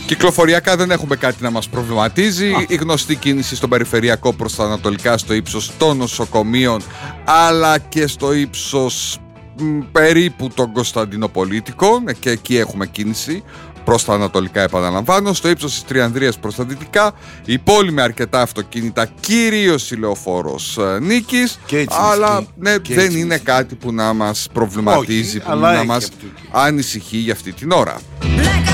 Κυκλοφοριακά δεν έχουμε κάτι να μας προβληματίζει. Η γνωστή κίνηση στον περιφερειακό προς τα ανατολικά στο ύψος των νοσοκομείων, αλλά και στο ύψος περίπου των Κωνσταντινοπολίτικων, και εκεί έχουμε κίνηση προς τα ανατολικά, επαναλαμβάνω. Στο ύψος της Τριανδρίας προς τα δυτικά, η πόλη με αρκετά αυτοκίνητα, κυρίως η λεωφόρος Νίκης, αλλά δεν είναι κάτι που να μας προβληματίζει, που να μας ανησυχεί για αυτή την ώρα.